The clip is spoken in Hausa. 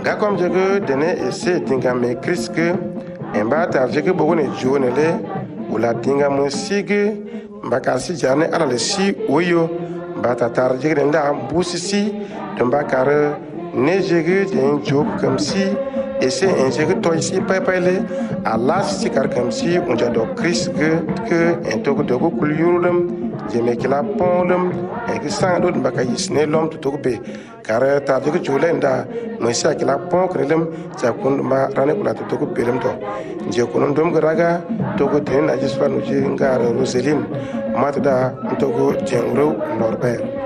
comme je que donner essayer dinga me Christ emba ta je que bogone jone le wala dinga mo sige mbaka si jane ala le si oyo mbata tar je que nda busisi demba kar ne je que den job comme si et c'est un jeu que toi ici paypayle Allah si car comme si on jado Christ que un togo dogo kuliyurdum je me kila pondum et que sang do mbaka yisne l'homme to togo be car ta je que julenda mo sa kila pon krelem sa kun ma rane kula to togo belem to je konon dom graga togo den ajispa no je ngar Roseline matada togo jengro Norbert